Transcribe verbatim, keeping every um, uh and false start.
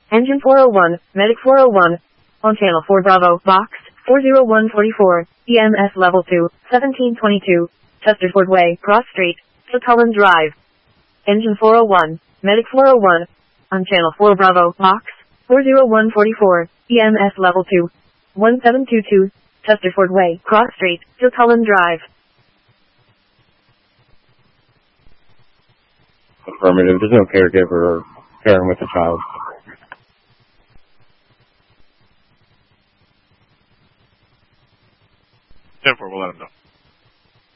Engine four oh one, Medic four oh one. On Channel four Bravo, Box four oh one forty-four, E M S Level two, seventeen twenty-two, Chesterford Way, Cross Street, Sutherland Drive. Engine four oh one, Medic four oh one. On Channel four Bravo, Box four oh one forty-four, E M S Level two, seventeen twenty-two, Chesterford Way, Cross Street, Sutherland Drive. Affirmative. There's no caregiver or caring with the child. Therefore, we'll let him know.